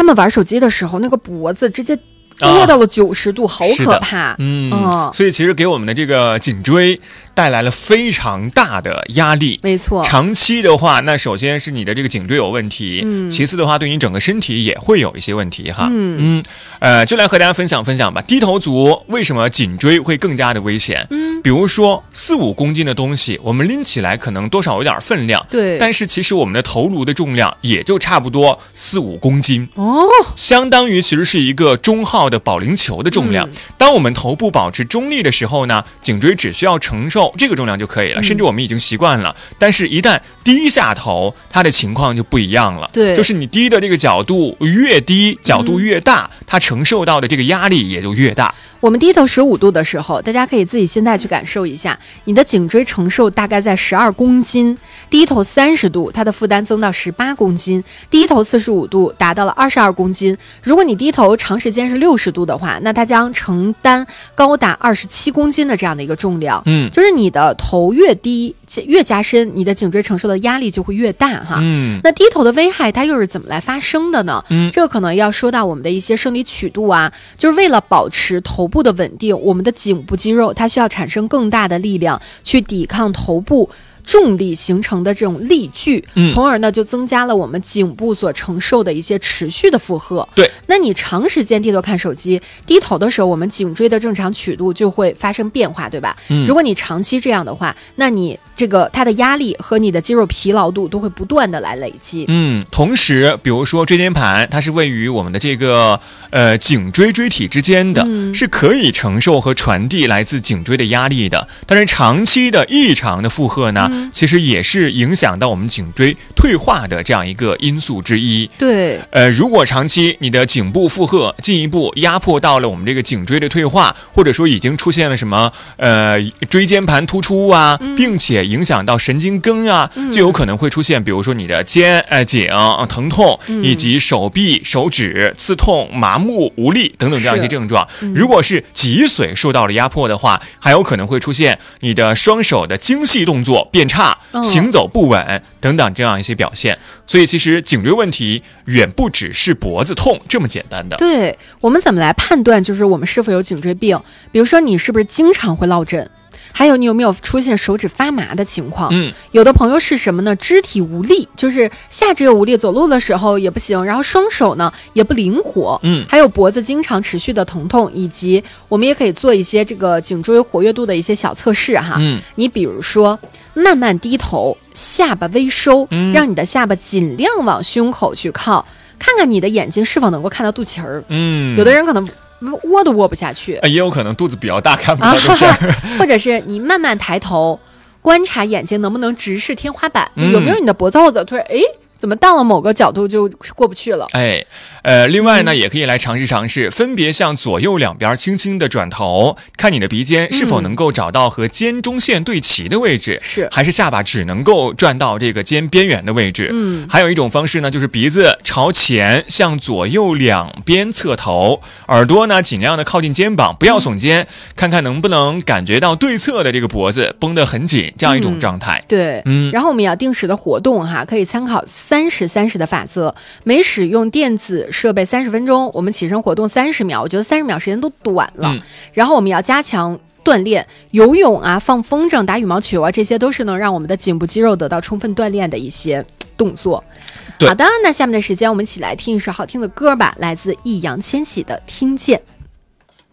们玩手机的时候，那个脖子直接窝到了90度，好可怕。 所以其实给我们的这个颈椎带来了非常大的压力。 没错， 长期的话，那首先是你的这个颈椎有问题，其次的话，对你整个身体也会有一些问题哈。就来和大家分享分享吧。低头族为什么颈椎会更加的危险？比如说4-5公斤的东西，我们拎起来可能多少有点分量， 对， 但是其实我们的头颅的重量也就差不多4-5公斤相当于其实是一个中号的保龄球的重量。当我们头部保持中立的时候呢，颈椎只需要承受这个重量就可以了，甚至我们已经习惯了。但是一旦低下头，它的情况就不一样了。 对， 就是你低的这个角度越低，角度越大，它承受到的这个压力也就越大。 我们低头15度的时候，大家可以自己现在去感受一下，你的颈椎承受大概在12公斤，低头30度，它的负担增到18公斤，低头45度达到了22公斤。如果你低头长时间是60度的话，那它将承担高达27公斤的这样的一个重量。就是你的头越低越加深，你的颈椎承受的压力就会越大哈。那低头的危害它又是怎么来发生的呢？这个可能要说到我们的一些生理曲度啊，就是为了保持头部的稳定，我们的颈部肌肉它需要产生更大的力量去抵抗头部重力形成的这种力矩，从而呢就增加了我们颈部所承受的一些持续的负荷。 对， 那你长时间低头看手机，低头的时候，我们颈椎的正常曲度就会发生变化，对吧？如果你长期这样的话，那你这个它的压力和你的肌肉疲劳度都会不断的来累积。 同时比如说椎间盘，它是位于我们的这个颈椎椎体之间的，是可以承受和传递来自颈椎的压力的。但是长期的异常的负荷呢，其实也是影响到我们颈椎退化的这样一个因素之一。 对， 如果长期你的颈部负荷进一步压迫到了我们这个颈椎的退化，或者说已经出现了什么椎间盘突出啊，并且影响到神经根啊，就有可能会出现比如说你的颈疼痛，以及手臂手指刺痛麻木无力等等这样一些症状。如果是脊髓受到了压迫的话，还有可能会出现你的双手的精细动作变差，行走不稳等等这样一些表现。所以其实颈椎问题远不只是脖子痛这么简单的。 对，我们怎么来判断就是我们是否有颈椎病？比如说你是不是经常会落枕，还有你有没有出现手指发麻的情况？有的朋友是什么呢？肢体无力，就是下肢有无力，走路的时候也不行，然后双手呢也不灵活。还有脖子经常持续的疼痛，以及我们也可以做一些这个颈椎活跃度的一些小测试哈。你比如说慢慢低头，下巴微收，让你的下巴尽量往胸口去靠，看看你的眼睛是否能够看到肚脐儿。有的人可能窝都窝不下去， 也有可能肚子比较大看不到这事儿。 或者是你慢慢抬头，观察眼睛能不能直视天花板，有没有你的脖子后侧突然怎么到了某个角度就过不去了？ 另外呢，也可以来尝试分别向左右两边轻轻的转头，看你的鼻尖是否能够找到和肩中线对齐的位置，还是下巴只能够转到这个肩边缘的位置。还有一种方式呢，就是鼻子朝前，向左右两边侧头，耳朵呢尽量的靠近肩膀，不要耸肩，看看能不能感觉到对侧的这个脖子绷得很紧，这样一种状态。 对，然后我们也要定时的活动哈，可以参考30-30的法则，每使用电子设备30分钟，我们起身活动30秒，我觉得30秒时间都短了。然后我们要加强锻炼，游泳啊、放风筝、打羽毛球啊，这些都是能让我们的颈部肌肉得到充分锻炼的一些动作。好的，那下面的时间我们一起来听一首好听的歌吧，来自易烊千玺的《听见》。